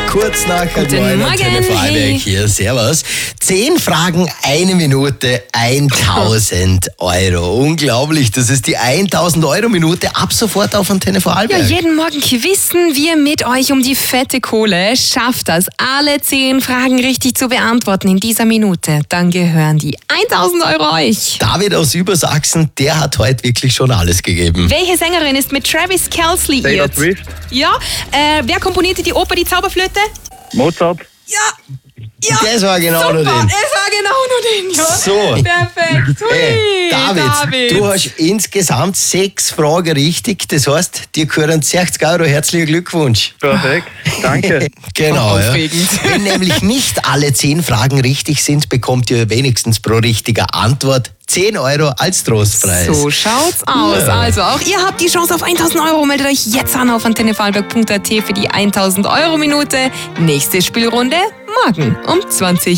Kurz nach Guten 9 Morgen, Antenne Vorarlberg hey. hier. Servus. 10 Fragen, 1 Minute, 1000 Euro. Unglaublich, das ist die 1000 Euro Minute ab sofort auf Antenne Ja, Vorarlberg. jeden Morgen quissen wir mit euch um die fette Kohle. Schafft das, alle 10 Fragen richtig zu beantworten in dieser Minute. Dann gehören die 1000 Euro euch. David aus Übersachsen, der hat heute wirklich schon alles gegeben. Welche Sängerin ist mit Travis Kelce Taylor liiert? Swift, Ja, wer komponierte die Oper Die Zauberflöte? Mozart, Ja, Das war genau super, nur es den. war genau nur den, ja. So. Perfekt. Hui, David, du hast insgesamt 6 Fragen richtig. Das heißt, dir gehören 60 Euro. Herzlichen Glückwunsch. perfekt, danke. Genau, ja. Aufregend. Wenn nämlich nicht alle 10 Fragen richtig sind, bekommt ihr wenigstens pro richtiger Antwort 10 Euro als Trostpreis. So schaut's aus. Ja. Also auch ihr habt die Chance auf 1000 Euro. Meldet euch jetzt an auf antennevorarlberg.at für die 1000 Euro Minute. Nächste Spielrunde morgen um 20